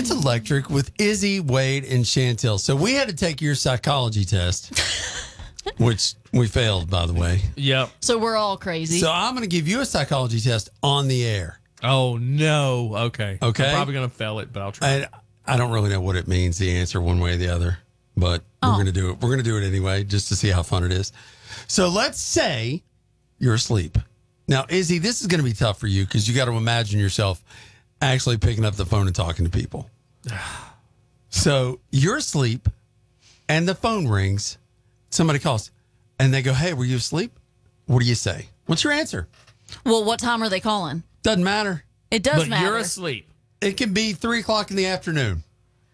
It's Electric with Izzy, Wade, and Chantel. So we had to take your psychology test, which we failed, by the way. Yep. So we're all crazy. So I'm going to give you a psychology test on the air. Oh, no. Okay. Okay. I'm probably going to fail it, but I'll try. I don't really know what it means, the answer one way or the other, but we're going to do it. We're going to do it anyway, just to see how fun it is. So let's say you're asleep. Now, Izzy, this is going to be tough for you because you got to imagine yourself actually picking up the phone and talking to people. So you're asleep and the phone rings. Somebody calls and they go, "Hey, were you asleep?" What do you say? What's your answer? Well, what time are they calling? Doesn't matter. It does But matter. you're asleep. It can be 3:00 in the afternoon.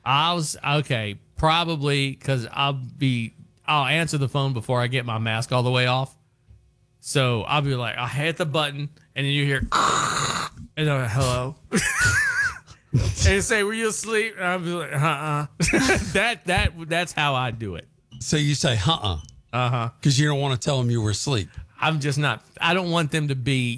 Okay, probably because I'll answer the phone before I get my mask all the way off. So I'll be like, I'll hit the button, and then you hear, and I'm like, hello. And you say, "Were you asleep?" And I'll be like, That's how I do it. So you say, because you don't want to tell them you were asleep. I'm just not. I don't want them to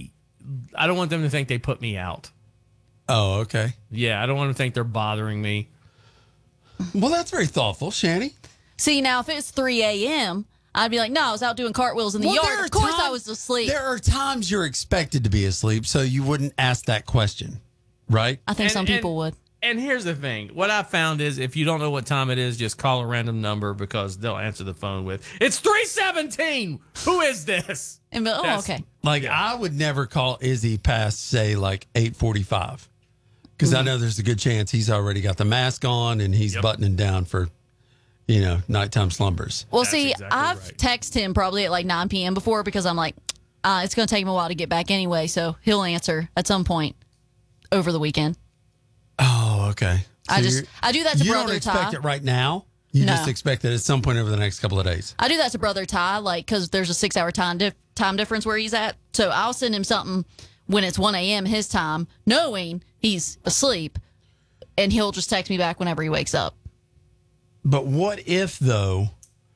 think they put me out. Oh, okay. Yeah, I don't want them to think they're bothering me. Well, that's very thoughtful, Shanny. See, now if it's 3 a.m., I'd be like, no, I was out doing cartwheels in the yard. Of course I was asleep. There are times you're expected to be asleep, so you wouldn't ask that question, right? I think some people would. And here's the thing. What I found is if you don't know what time it is, just call a random number because they'll answer the phone with, "It's 3:17. Who is this?" And be, okay. Like, I would never call Izzy past, say, like 8:45 because I know there's a good chance he's already got the mask on and he's buttoning down for, nighttime slumbers. Well, That's see, exactly I've right. texted him probably at like 9 p.m. before because I'm like, it's going to take him a while to get back anyway, so he'll answer at some point over the weekend. Oh, okay. I do that to you Brother don't expect Ty. it right now. You No. just expect it at some point over the next couple of days. I do that to Brother Ty, like, because there's a 6-hour time difference where he's at. So I'll send him something when it's 1 a.m. his time, knowing he's asleep, and he'll just text me back whenever he wakes up. But what if, though,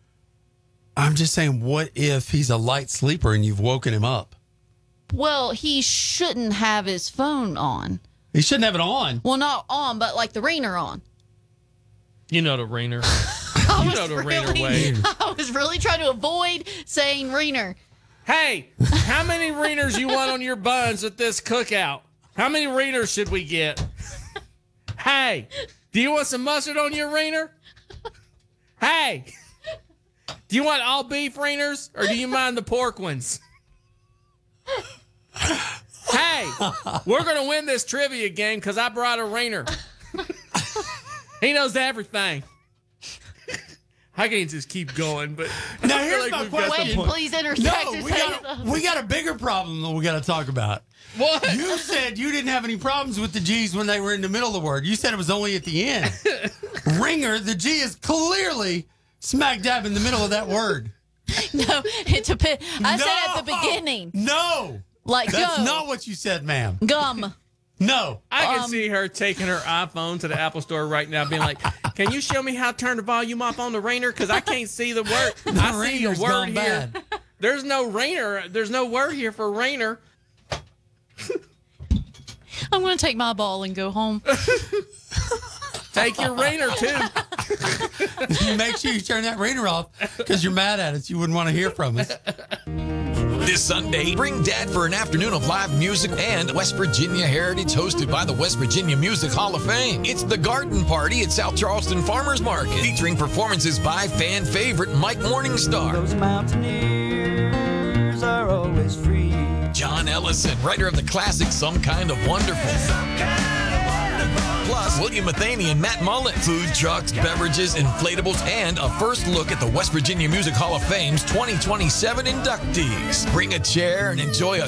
I'm just saying, what if he's a light sleeper and you've woken him up? Well, he shouldn't have his phone on. He shouldn't have it on. Well, not on, but like the ringer on. You know the ringer. I know the ringer way. I was really trying to avoid saying ringer. Hey, how many readers you want on your buns at this cookout? How many readers should we get? Hey, do you want some mustard on your reader? Hey, do you want all beef readers or do you mind the pork ones? Hey, we're going to win this trivia game because I brought a rainer. He knows everything. I can't just keep going, but Now, I feel here's my we've got the question. Wait, point. please intersect. No, and we say got, something. we got a bigger problem that we got to talk about. What? You said you didn't have any problems with the G's when they were in the middle of the word. You said it was only at the end. Ringer, the G is clearly smack dab in the middle of that word. No, it depends. I said at the beginning. No. Like, That's go. not what you said, ma'am. Gum. No. I can see her taking her iPhone to the Apple store right now, being like, "Can you show me how to turn the volume up on the Rainer? Because I can't see the word. I see the Rainer's word gone here. bad. There's no Rainer. There's no word here for Rainer." I'm going to take my ball and go home. Take your Rainer too. Make sure you turn that Rainer off because you're mad at us. You wouldn't want to hear from us. This Sunday, bring Dad for an afternoon of live music and West Virginia heritage hosted by the West Virginia Music Hall of Fame. It's the Garden Party at South Charleston Farmers Market, featuring performances by fan favorite Mike Morningstar. Those mountaineers are always free. John Ellison, writer of the classic Some Kind of Wonderful. Plus, William Matheny and Matt Mullen. Food trucks, beverages, inflatables, and a first look at the West Virginia Music Hall of Fame's 2027 inductees. Bring a chair and enjoy a